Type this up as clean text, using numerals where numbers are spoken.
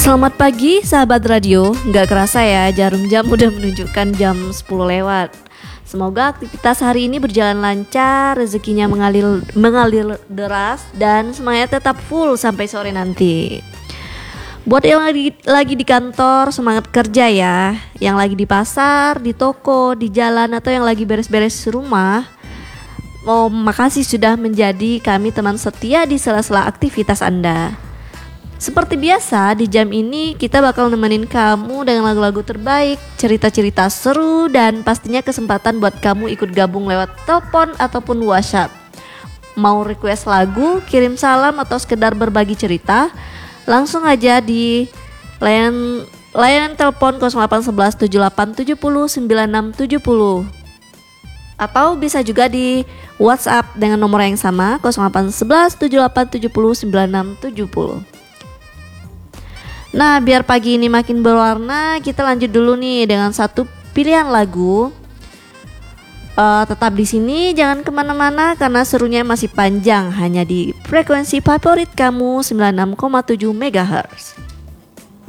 Selamat pagi sahabat radio. Nggak kerasa ya, jarum jam udah menunjukkan jam 10 lewat. Semoga aktivitas hari ini berjalan lancar, rezekinya mengalir deras, dan semangat tetap full sampai sore nanti. Buat yang lagi di kantor, semangat kerja ya. Yang lagi di pasar, di toko, di jalan, atau yang lagi beres-beres rumah, makasih sudah menjadi kami teman setia di sela-sela aktivitas Anda. Seperti biasa, di jam ini kita bakal nemenin kamu dengan lagu-lagu terbaik, cerita-cerita seru, dan pastinya kesempatan buat kamu ikut gabung lewat telepon ataupun WhatsApp. Mau request lagu, kirim salam, atau sekedar berbagi cerita, langsung aja di layanan telepon 0811 78 70 96 70. Atau bisa juga di WhatsApp dengan nomor yang sama 0811 78 70 96 70. Nah, biar pagi ini makin berwarna, kita lanjut dulu nih dengan satu pilihan lagu. Tetap di sini, jangan kemana-mana karena serunya masih panjang hanya di frekuensi favorit kamu 96,7 MHz.